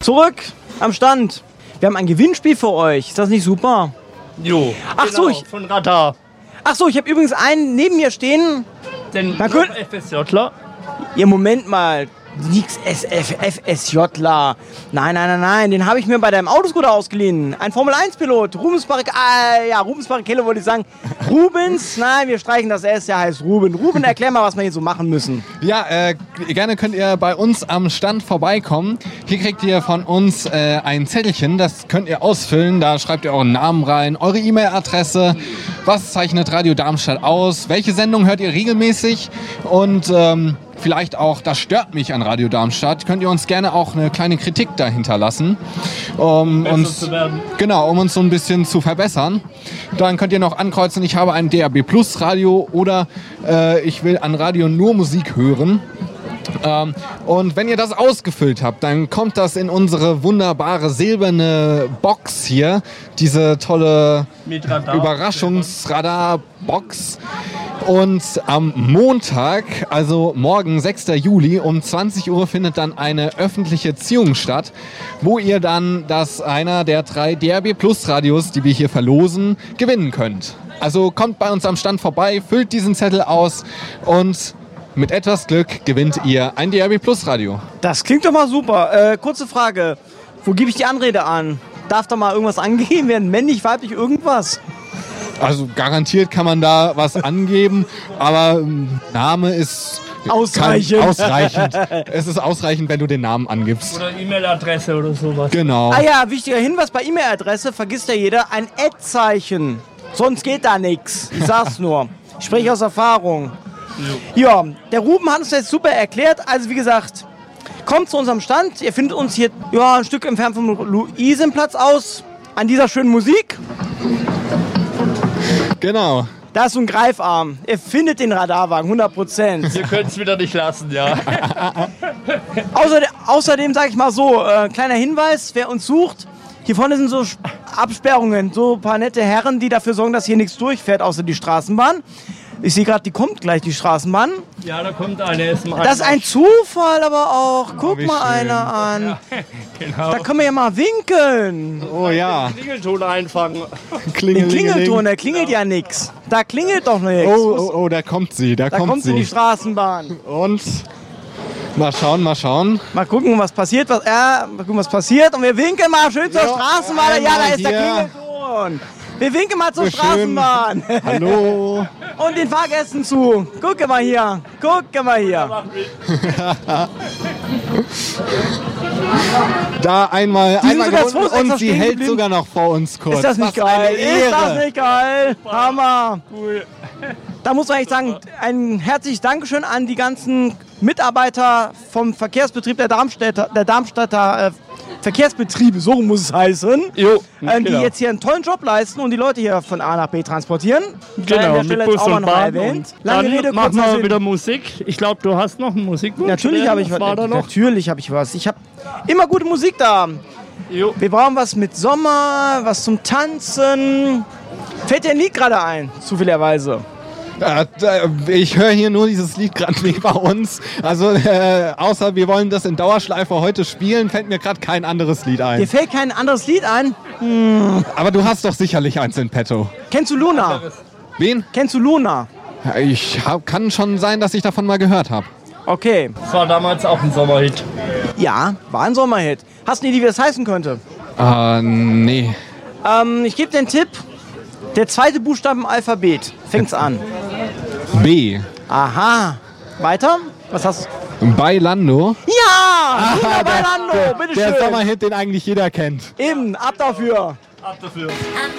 Zurück am Stand. Wir haben ein Gewinnspiel für euch. Ist das nicht super? Jo. Ach so, von Radar. Ach so, ich habe übrigens einen neben mir stehen. Den FSJler. Ja, Moment mal. Nix FSJler. Nein. Den habe ich mir bei deinem Autoscooter ausgeliehen. Ein Formel-1-Pilot. Rubens Barrichello wollte ich sagen. Rubens, nein, wir streichen das S, der heißt Ruben. Ruben, erklär mal, was wir hier so machen müssen. Ja, gerne könnt ihr bei uns am Stand vorbeikommen. Hier kriegt ihr von uns ein Zettelchen, das könnt ihr ausfüllen. Da schreibt ihr euren Namen rein, eure E-Mail-Adresse, was zeichnet Radio Darmstadt aus, welche Sendung hört ihr regelmäßig und vielleicht auch, das stört mich an Radio Darmstadt, könnt ihr uns gerne auch eine kleine Kritik dahinter lassen, um uns so ein bisschen zu verbessern. Dann könnt ihr noch ankreuzen, ich habe ein DAB Plus Radio oder ich will an Radio nur Musik hören. Und wenn ihr das ausgefüllt habt, dann kommt das in unsere wunderbare silberne Box hier, diese tolle Überraschungsradar-Box. Und am Montag, also morgen, 6. Juli, um 20 Uhr findet dann eine öffentliche Ziehung statt, wo ihr dann einer der 3 DAB Plus Radios, die wir hier verlosen, gewinnen könnt. Also kommt bei uns am Stand vorbei, füllt diesen Zettel aus und mit etwas Glück gewinnt ihr ein DAB Plus Radio. Das klingt doch mal super. Kurze Frage, wo gebe ich die Anrede an? Darf da mal irgendwas angegeben werden? Männlich, weiblich, irgendwas? Also garantiert kann man da was angeben, aber Name ist ausreichend. Es ist ausreichend, wenn du den Namen angibst. Oder E-Mail-Adresse oder sowas. Genau. Ah ja, wichtiger Hinweis, bei E-Mail-Adresse vergisst ja jeder ein Ad-Zeichen. Sonst geht da nichts. Ich sag's nur. Ich spreche aus Erfahrung. Ja, der Ruben hat uns jetzt super erklärt. Also wie gesagt, kommt zu unserem Stand. Ihr findet uns hier ein Stück entfernt vom Luisenplatz aus. An dieser schönen Musik. Genau. Da ist so ein Greifarm. Ihr findet den Radarwagen, 100%. Ihr könnt es wieder nicht lassen, ja. Außerdem sage ich mal so, kleiner Hinweis, wer uns sucht, hier vorne sind so Absperrungen, so ein paar nette Herren, die dafür sorgen, dass hier nichts durchfährt, außer die Straßenbahn. Ich sehe gerade, die kommt gleich, die Straßenbahn. Ja, da kommt eine. Das ist ein Zufall aber auch. Guck mal schön. einer an. Ja, genau. Da können wir ja mal winkeln. Oh ja. Klingelton einfangen. Den Klingelton, der klingelt ja nix. Da klingelt doch nichts. Oh, da kommt sie. Da kommt sie in die Straßenbahn. Und mal schauen. Mal gucken, was passiert. Und wir winken mal schön zur Straßenbahn. Ja, da ist der Klingelton. Wir winken mal zur Straßenbahn. Hallo. Und den Fahrgästen zu. Gucke mal hier. Da einmal sogar und sie hält sogar noch vor uns kurz. Ist das nicht geil? Hammer. Cool. Da muss man echt sagen, ein herzliches Dankeschön an die ganzen Mitarbeiter vom Verkehrsbetrieb der Darmstädter Verkehrsbetriebe, so muss es heißen, die jetzt hier einen tollen Job leisten und die Leute hier von A nach B transportieren. Genau, mit Bus und Bahn. Lange Rede, machen wir wieder Musik. Ich glaube, du hast noch einen Musikwunsch. Natürlich habe ich was. Ich habe immer gute Musik da. Jo. Wir brauchen was mit Sommer, was zum Tanzen. Fällt dir ein Lied gerade ein, zufälligerweise? Ich höre hier nur dieses Lied gerade nicht bei uns. Also außer wir wollen das in Dauerschleife heute spielen, fällt mir gerade kein anderes Lied ein. Dir fällt kein anderes Lied ein? Aber du hast doch sicherlich eins in petto. Kennst du Luna? Wen? Kennst du Luna? Kann schon sein, dass ich davon mal gehört habe. Okay. Das war damals auch ein Sommerhit. Ja, war ein Sommerhit. Hast du eine Idee, wie das heißen könnte? Nee. Ich gebe dir einen Tipp. Der zweite Buchstabe im Alphabet. Fängt's an. B. Aha. Weiter? Was hast du? Bailando. Ja! Super Bailando! Bitteschön. Der Sommerhit, den eigentlich jeder kennt. Eben, ab dafür.